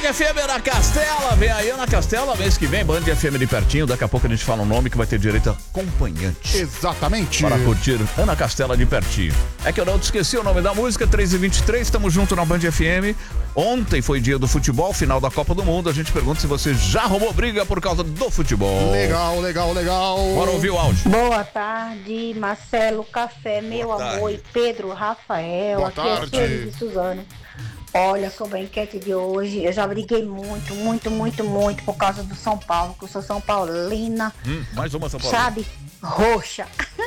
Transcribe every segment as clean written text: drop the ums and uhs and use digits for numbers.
Band FM Ana Castela, vem aí Ana Castela, mês que vem, Band FM de pertinho, daqui a pouco a gente fala um nome que vai ter direito a acompanhante. Exatamente. Para curtir Ana Castela de pertinho. É que eu não te esqueci o nome da música, 3h23, estamos juntos na Band FM. Ontem foi dia do futebol, final da Copa do Mundo, a gente pergunta se você já arrumou briga por causa do futebol. Legal. Bora ouvir o áudio. Boa tarde, Marcelo Café, meu amor, e Pedro Rafael, Boa aqui tarde. é a Sueli de Suzano. Olha, sobre a enquete de hoje, eu já briguei muito por causa do São Paulo, que eu sou São Paulina, Mais uma São Paulo. sabe? Roxa.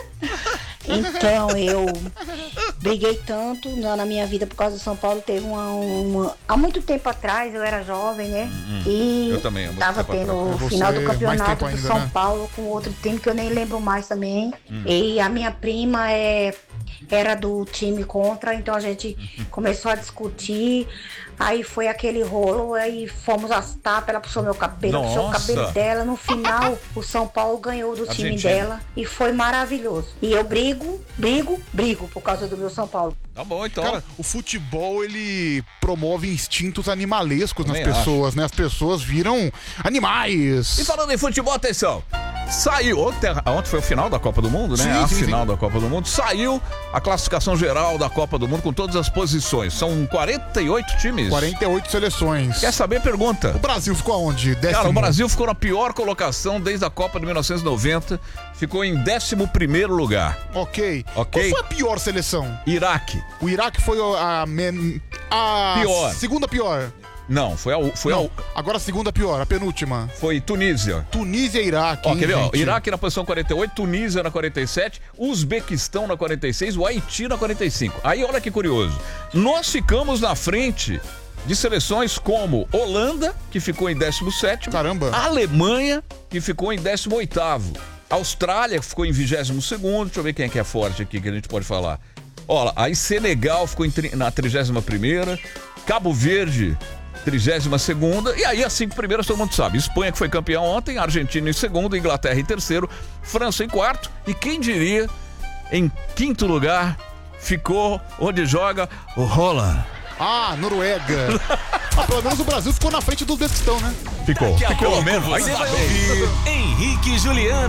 Então eu briguei tanto na minha vida por causa do São Paulo. Teve há muito tempo atrás, eu era jovem, né? E Eu também, há muito tava tempo tendo atrás. o Você, final do mais campeonato tempo do ainda, São né? Paulo com outro time que eu nem lembro mais também. E a minha prima era do time contra, então a gente começou a discutir. Aí foi aquele rolo, aí fomos às tapas, ela puxou meu cabelo, puxou o cabelo Nossa. dela. No final, o São Paulo ganhou do time Argentina. dela e foi maravilhoso. E eu brigo por causa do meu São Paulo. Tá bom, então. Cara, o futebol, ele promove instintos animalescos nas Também pessoas, né? As pessoas viram animais. E falando em futebol, atenção. Saiu, ontem foi o final da Copa do Mundo, né? Sim, A sim, final da Copa do Mundo. Saiu a classificação geral da Copa do Mundo com todas as posições. São 48 times. 48 seleções. Quer saber? Pergunta. O Brasil ficou aonde? Cara, o Brasil ficou na pior colocação desde a Copa de 1990. Ficou em 11º lugar. Ok. Ok. Qual foi a pior seleção? Iraque. O Iraque foi a Pior. segunda pior. Não, foi Agora a segunda pior, a penúltima. foi Tunísia. Tunísia e Iraque. Ó, hein, quer ver? Ó, gente? Iraque na posição 48, Tunísia na 47, Uzbequistão na 46, o Haiti na 45. Aí olha que curioso. Nós ficamos na frente de seleções como Holanda, que ficou em 17º. Caramba. Alemanha, que ficou em 18º. Austrália, que ficou em 22º. Deixa eu ver quem é que é forte aqui que a gente pode falar. Olha, aí Senegal ficou na 31ª. Cabo Verde, 32ª, e aí as 5 primeiras todo mundo sabe. Espanha, que foi campeão ontem, Argentina em segundo, Inglaterra em terceiro, França em quarto, e quem diria, em quinto lugar, ficou onde joga o Holland. Ah, Noruega. Pelo menos o Brasil ficou na frente do Uzbequistão, né? Ficou, pelo menos. Você vai ouvir Henrique e Juliano.